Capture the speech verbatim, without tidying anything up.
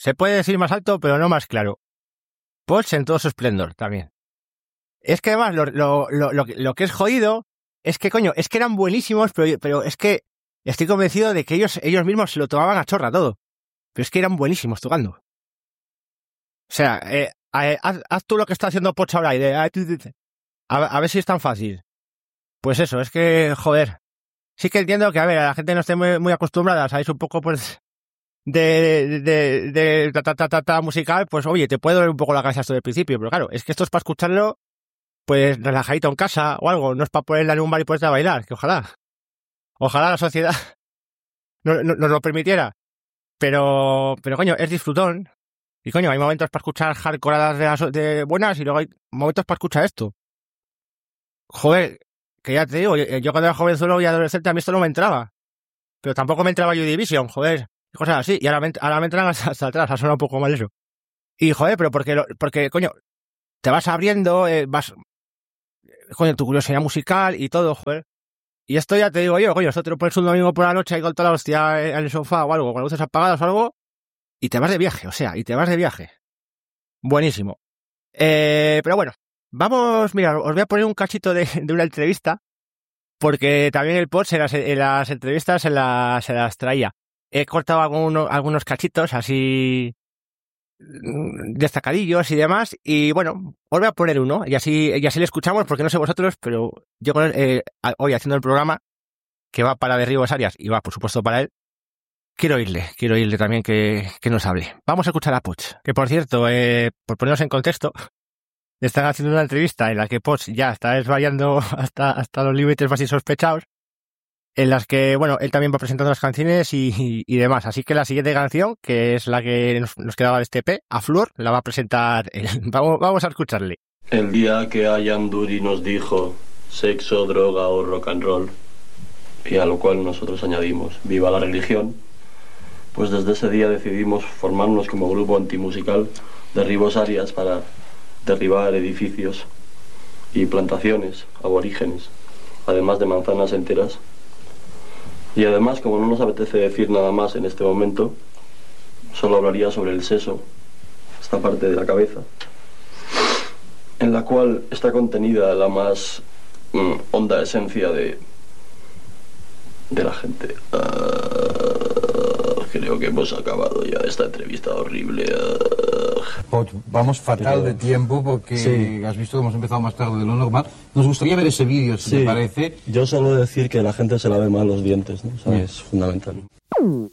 Se puede decir más alto, pero no más claro. Poch en todo su esplendor también. Es que además lo, lo, lo, lo, lo que es jodido es que, coño, es que eran buenísimos, pero, pero es que estoy convencido de que ellos, ellos mismos se lo tomaban a chorra todo. Pero es que eran buenísimos tocando. O sea, eh, eh, haz, haz tú lo que está haciendo Poch ahora y de, a, a ver si es tan fácil. Pues eso, es que, joder. Sí que entiendo que, a ver, a la gente no esté muy, muy acostumbrada, ¿sabéis? Un poco, pues, de, de, de, de ta, ta, ta, ta, ta, musical, pues, oye, te puede doler un poco la cabeza esto del principio, pero claro, es que esto es para escucharlo, pues, relajadito en casa o algo, no es para ponerla en un bar y ponerte a bailar, que ojalá. Ojalá la sociedad nos no, no lo permitiera. Pero, pero, coño, es disfrutón. Y, coño, hay momentos para escuchar hardcoreadas de, las, de buenas y luego hay momentos para escuchar esto. Joder, que ya te digo, yo, yo cuando era jovenzuelo y adolescente a mí esto no me entraba. Pero tampoco me entraba Joy Division, joder, cosas así. Y ahora me, ahora me entran hasta, hasta atrás, ha sonado un poco mal eso. Y joder, pero porque, porque coño, te vas abriendo, eh, vas, coño, tu curiosidad musical y todo, joder. Y esto ya te digo yo, coño, esto te lo pones un domingo por la noche ahí con toda la hostia en el sofá o algo, con las luces apagadas o algo, y te vas de viaje, o sea, y te vas de viaje. Buenísimo. Eh, pero bueno. Vamos, mira, os voy a poner un cachito de, de una entrevista, porque también el Poch en las, en las entrevistas se las, se las traía. He cortado algunos, algunos cachitos así destacadillos y demás, y bueno, os voy a poner uno, y así, y así le escuchamos, porque no sé vosotros, pero yo con él, eh, hoy haciendo el programa, que va para Derribos Arias, y va por supuesto para él, quiero oírle, quiero oírle también que, que nos hable. Vamos a escuchar a Poch, que por cierto, eh, por ponernos en contexto, están haciendo una entrevista en la que Poch ya está desvariando hasta, hasta los límites más insospechados, en las que, bueno, él también va presentando las canciones y, y, y demás. Así que la siguiente canción, que es la que nos, nos quedaba de este E P, A Flor, la va a presentar él. Vamos, vamos a escucharle. El día que Ian Dury nos dijo sexo, droga o rock and roll, y a lo cual nosotros añadimos viva la religión, pues desde ese día decidimos formarnos como grupo antimusical Derribos Arias para derribar edificios y plantaciones aborígenes, además de manzanas enteras. Y además, como no nos apetece decir nada más en este momento, solo hablaría sobre el seso, esta parte de la cabeza, en la cual está contenida la más mm, honda esencia de, de la gente. Uh, creo que hemos acabado ya esta entrevista horrible. Uh. Vamos fatal de tiempo porque sí. Has visto que hemos empezado más tarde de lo normal. Nos gustaría ver ese vídeo, si sí. te parece. Yo solo decir que la gente se lave mal los dientes, ¿no? O sea, mm. es fundamental.